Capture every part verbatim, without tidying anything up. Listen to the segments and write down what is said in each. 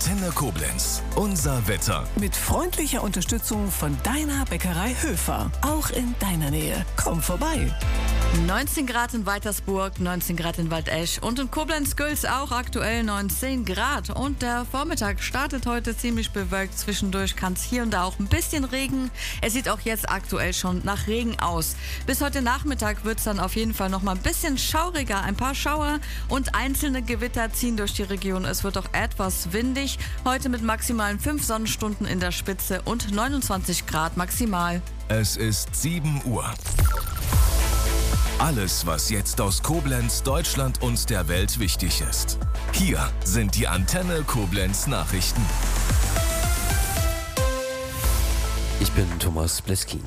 Antenne Koblenz. Unser Wetter. Mit freundlicher Unterstützung von deiner Bäckerei Höfer. Auch in deiner Nähe. Komm vorbei. neunzehn Grad in Weitersburg, neunzehn Grad in Waldesch und in Koblenz-Gülz auch aktuell neunzehn Grad. Und der Vormittag startet heute ziemlich bewölkt. Zwischendurch kann es hier und da auch ein bisschen regnen. Es sieht auch jetzt aktuell schon nach Regen aus. Bis heute Nachmittag wird es dann auf jeden Fall noch mal ein bisschen schauriger. Ein paar Schauer und einzelne Gewitter ziehen durch die Region. Es wird auch etwas windig. Heute mit maximalen fünf Sonnenstunden in der Spitze und neunundzwanzig Grad maximal. Es ist sieben Uhr. Alles, was jetzt aus Koblenz, Deutschland und der Welt wichtig ist. Hier sind die Antenne Koblenz Nachrichten. Ich bin Thomas Bleskin.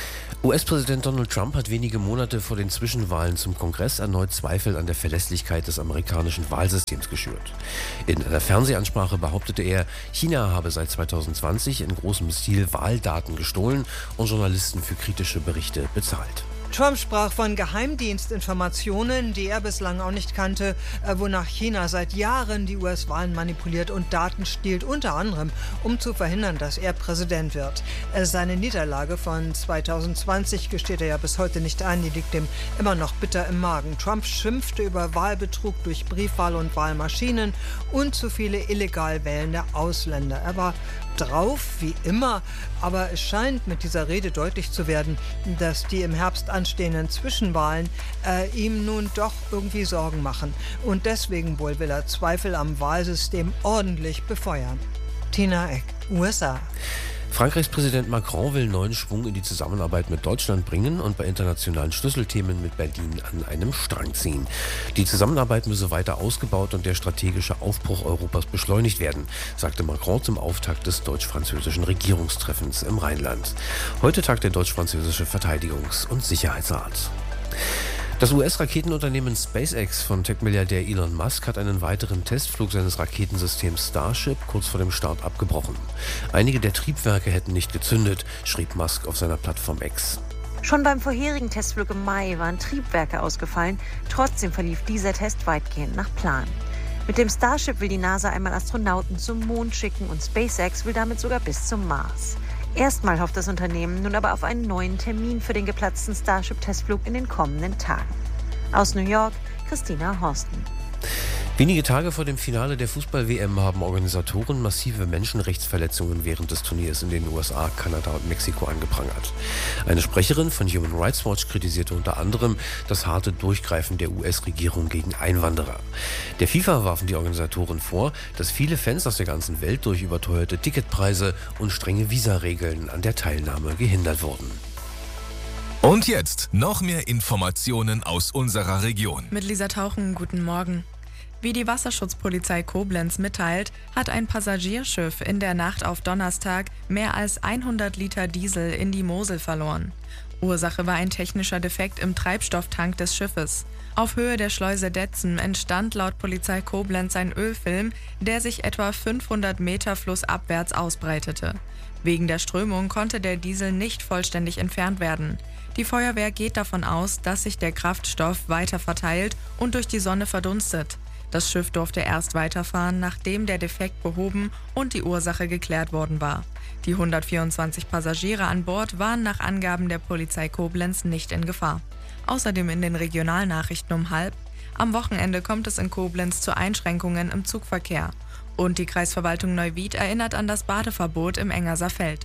U S-Präsident Donald Trump hat wenige Monate vor den Zwischenwahlen zum Kongress erneut Zweifel an der Verlässlichkeit des amerikanischen Wahlsystems geschürt. In einer Fernsehansprache behauptete er, China habe seit zweitausendzwanzig in großem Stil Wahldaten gestohlen und Journalisten für kritische Berichte bezahlt. Trump sprach von Geheimdienstinformationen, die er bislang auch nicht kannte, wonach China seit Jahren die U S-Wahlen manipuliert und Daten stiehlt, unter anderem, um zu verhindern, dass er Präsident wird. Seine Niederlage von zweitausendzwanzig gesteht er ja bis heute nicht ein, die liegt ihm immer noch bitter im Magen. Trump schimpfte über Wahlbetrug durch Briefwahl und Wahlmaschinen und zu viele illegal wählende Ausländer. Er war drauf, wie immer, aber es scheint mit dieser Rede deutlich zu werden, dass die im Herbst anstehenden Zwischenwahlen äh, ihm nun doch irgendwie Sorgen machen. Und deswegen wohl will er Zweifel am Wahlsystem ordentlich befeuern. Tina Eck, U S A. Frankreichs Präsident Macron will neuen Schwung in die Zusammenarbeit mit Deutschland bringen und bei internationalen Schlüsselthemen mit Berlin an einem Strang ziehen. Die Zusammenarbeit müsse weiter ausgebaut und der strategische Aufbruch Europas beschleunigt werden, sagte Macron zum Auftakt des deutsch-französischen Regierungstreffens im Rheinland. Heute tagt der deutsch-französische Verteidigungs- und Sicherheitsrat. Das U S-Raketenunternehmen SpaceX von Tech-Milliardär Elon Musk hat einen weiteren Testflug seines Raketensystems Starship kurz vor dem Start abgebrochen. Einige der Triebwerke hätten nicht gezündet, schrieb Musk auf seiner Plattform X. Schon beim vorherigen Testflug im Mai waren Triebwerke ausgefallen. Trotzdem verlief dieser Test weitgehend nach Plan. Mit dem Starship will die NASA einmal Astronauten zum Mond schicken und SpaceX will damit sogar bis zum Mars. Erstmal hofft das Unternehmen nun aber auf einen neuen Termin für den geplatzten Starship-Testflug in den kommenden Tagen. Aus New York, Christina Horsten. Wenige Tage vor dem Finale der Fußball-W M haben Organisatoren massive Menschenrechtsverletzungen während des Turniers in den U S A, Kanada und Mexiko angeprangert. Eine Sprecherin von Human Rights Watch kritisierte unter anderem das harte Durchgreifen der U S-Regierung gegen Einwanderer. Der FIFA warfen die Organisatoren vor, dass viele Fans aus der ganzen Welt durch überteuerte Ticketpreise und strenge Visaregeln an der Teilnahme gehindert wurden. Und jetzt noch mehr Informationen aus unserer Region. Mit Lisa Tauchen, guten Morgen. Wie die Wasserschutzpolizei Koblenz mitteilt, hat ein Passagierschiff in der Nacht auf Donnerstag mehr als hundert Liter Diesel in die Mosel verloren. Ursache war ein technischer Defekt im Treibstofftank des Schiffes. Auf Höhe der Schleuse Detzen entstand laut Polizei Koblenz ein Ölfilm, der sich etwa fünfhundert Meter flussabwärts ausbreitete. Wegen der Strömung konnte der Diesel nicht vollständig entfernt werden. Die Feuerwehr geht davon aus, dass sich der Kraftstoff weiter verteilt und durch die Sonne verdunstet. Das Schiff durfte erst weiterfahren, nachdem der Defekt behoben und die Ursache geklärt worden war. Die hundertvierundzwanzig Passagiere an Bord waren nach Angaben der Polizei Koblenz nicht in Gefahr. Außerdem in den Regionalnachrichten um halb: Am Wochenende kommt es in Koblenz zu Einschränkungen im Zugverkehr. Und die Kreisverwaltung Neuwied erinnert an das Badeverbot im Engerser Feld.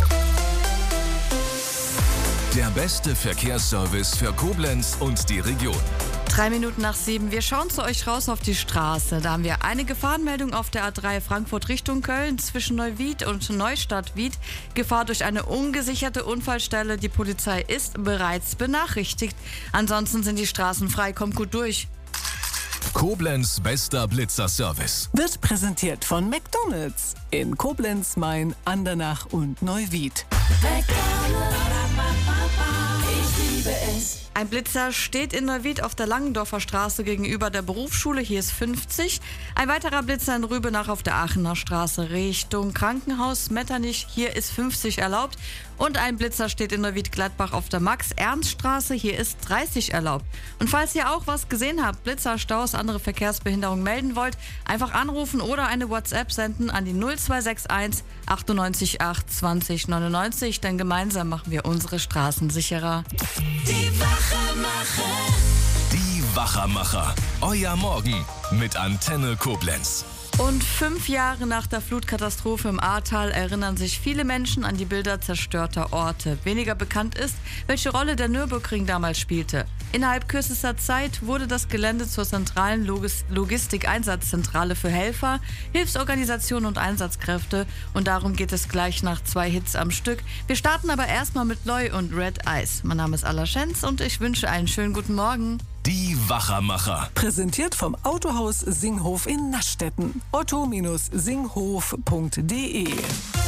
Der beste Verkehrsservice für Koblenz und die Region. Drei Minuten nach sieben. Wir schauen zu euch raus auf die Straße. Da haben wir eine Gefahrenmeldung auf der A drei Frankfurt Richtung Köln zwischen Neuwied und Neustadt-Wied. Gefahr durch eine ungesicherte Unfallstelle. Die Polizei ist bereits benachrichtigt. Ansonsten sind die Straßen frei. Kommt gut durch. Koblenz bester Blitzerservice. Wird präsentiert von McDonald's in Koblenz, Main, Andernach und Neuwied. McDonald's, ich liebe es. Ein Blitzer steht in Neuwied auf der Langendorfer Straße gegenüber der Berufsschule. Hier ist fünfzig. Ein weiterer Blitzer in Rübenach auf der Aachener Straße Richtung Krankenhaus Metternich. Hier ist fünfzig erlaubt. Und ein Blitzer steht in Neuwied-Gladbach auf der Max-Ernst-Straße. Hier ist dreißig erlaubt. Und falls ihr auch was gesehen habt, Blitzer, Staus, andere Verkehrsbehinderungen melden wollt, einfach anrufen oder eine WhatsApp senden an die null zwei sechs eins achtundneunzig acht zwanzig neunundneunzig. Denn gemeinsam machen wir unsere Straßen sicherer. Die Wachermacher. Die Wachermacher. Euer Morgen mit Antenne Koblenz. Und fünf Jahre nach der Flutkatastrophe im Ahrtal erinnern sich viele Menschen an die Bilder zerstörter Orte. Weniger bekannt ist, welche Rolle der Nürburgring damals spielte. Innerhalb kürzester Zeit wurde das Gelände zur zentralen Logis- Logistik-Einsatzzentrale für Helfer, Hilfsorganisationen und Einsatzkräfte. Und darum geht es gleich nach zwei Hits am Stück. Wir starten aber erstmal mit Loi und Red Eyes. Mein Name ist Alla Schenz und ich wünsche einen schönen guten Morgen. Die Wachermacher. Präsentiert vom Autohaus Singhof in Naschstetten. otto Bindestrich singhof punkt de